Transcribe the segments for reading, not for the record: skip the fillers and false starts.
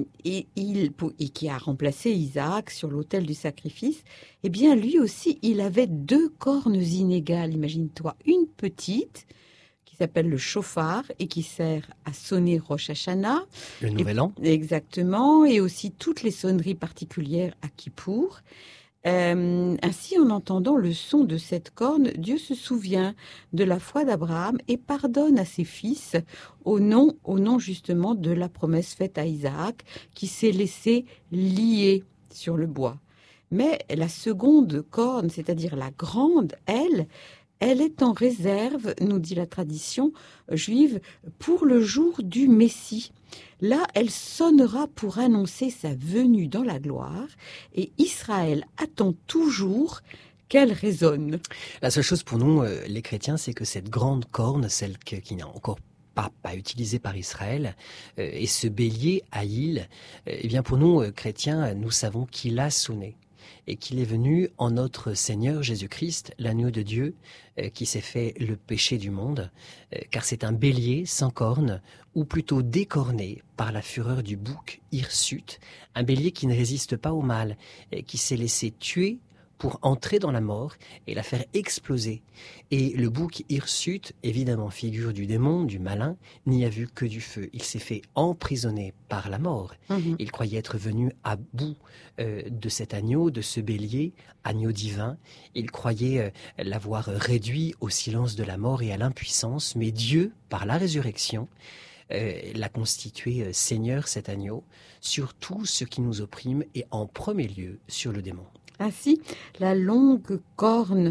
et qui a remplacé Isaac sur l'autel du sacrifice, eh bien lui aussi, il avait 2 cornes inégales, imagine-toi, une petite qui s'appelle le chauffard et qui sert à sonner Rosh Hashanah. Le Nouvel An. Exactement, et aussi toutes les sonneries particulières à Kippour. Ainsi, en entendant le son de cette corne, Dieu se souvient de la foi d'Abraham et pardonne à ses fils au nom justement de la promesse faite à Isaac qui s'est laissé lier sur le bois. Mais la seconde corne, c'est-à-dire la grande, elle est en réserve, nous dit la tradition juive, pour le jour du Messie. Là, elle sonnera pour annoncer sa venue dans la gloire, et Israël attend toujours qu'elle résonne. La seule chose pour nous, les chrétiens, c'est que cette grande corne, celle qui n'a encore pas utilisée par Israël, et ce bélier à île, eh bien pour nous, chrétiens, nous savons qu'il a sonné. Et qu'il est venu en notre Seigneur Jésus-Christ, l'agneau de Dieu, qui s'est fait le péché du monde, car c'est un bélier sans cornes, ou plutôt décorné par la fureur du bouc hirsute, un bélier qui ne résiste pas au mal, qui s'est laissé tuer pour entrer dans la mort et la faire exploser. Et le bouc hirsute, évidemment figure du démon, du malin, n'y a vu que du feu. Il s'est fait emprisonner par la mort. Il croyait être venu à bout de cet agneau, de ce bélier, agneau divin. Il croyait l'avoir réduit au silence de la mort et à l'impuissance, mais Dieu, par la résurrection, l'a constitué Seigneur, cet agneau, sur tout ce qui nous opprime et en premier lieu sur le démon. Ainsi, la longue corne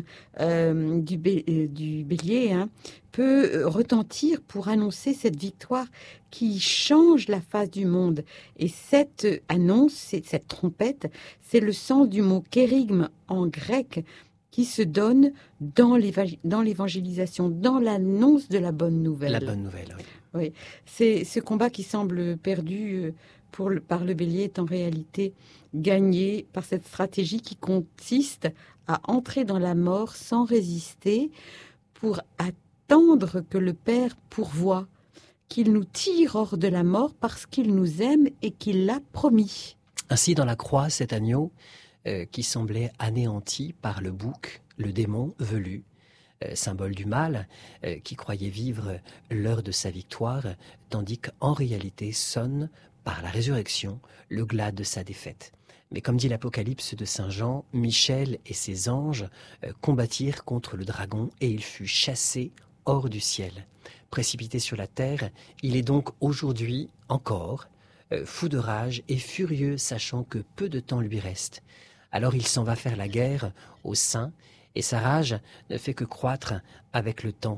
du bélier peut retentir pour annoncer cette victoire qui change la face du monde. Et cette annonce, cette trompette, c'est le sens du mot kérigme en grec qui se donne dans l'évangélisation, dans l'annonce de la bonne nouvelle. La bonne nouvelle, oui. Oui. C'est ce combat qui semble perdu par le bélier est en réalité gagné par cette stratégie qui consiste à entrer dans la mort sans résister pour attendre que le Père pourvoie, qu'il nous tire hors de la mort parce qu'il nous aime et qu'il l'a promis. Ainsi, dans la croix, cet agneau qui semblait anéanti par le bouc, le démon velu, symbole du mal, qui croyait vivre l'heure de sa victoire, tandis qu'en réalité sonne, par la résurrection, le glas de sa défaite. Mais comme dit l'Apocalypse de Saint Jean, Michel et ses anges combattirent contre le dragon et il fut chassé hors du ciel. Précipité sur la terre, il est donc aujourd'hui encore fou de rage et furieux, sachant que peu de temps lui reste. Alors il s'en va faire la guerre aux saints et sa rage ne fait que croître avec le temps.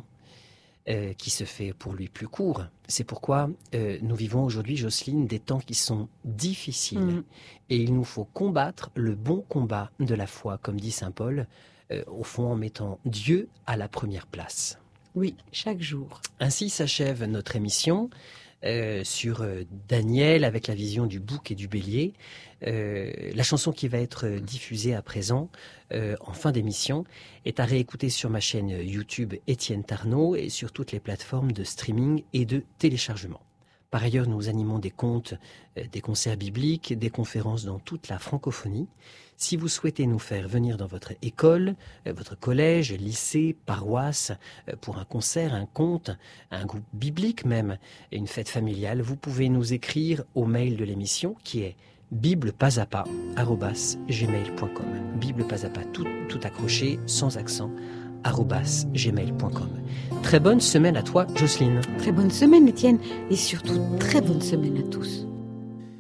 Qui se fait pour lui plus court. C'est pourquoi nous vivons aujourd'hui, Jocelyne, des temps qui sont difficiles. Et il nous faut combattre le bon combat de la foi, comme dit saint Paul, au fond en mettant Dieu à la première place. Oui, chaque jour. Ainsi s'achève notre émission sur Daniel avec la vision du bouc et du bélier. La chanson qui va être diffusée à présent en fin d'émission est à réécouter sur ma chaîne YouTube Étienne Tarnot et sur toutes les plateformes de streaming et de téléchargement. Par ailleurs, nous animons des contes, des concerts bibliques, des conférences dans toute la francophonie. Si vous souhaitez nous faire venir dans votre école, votre collège, lycée, paroisse, pour un concert, un conte, un groupe biblique même, une fête familiale, vous pouvez nous écrire au mail de l'émission qui est biblepasapa@gmail.com. Biblepasapa, tout accroché, sans accent, @gmail.com. Très bonne semaine à toi, Jocelyne. Très bonne semaine, Étienne, et surtout très bonne semaine à tous.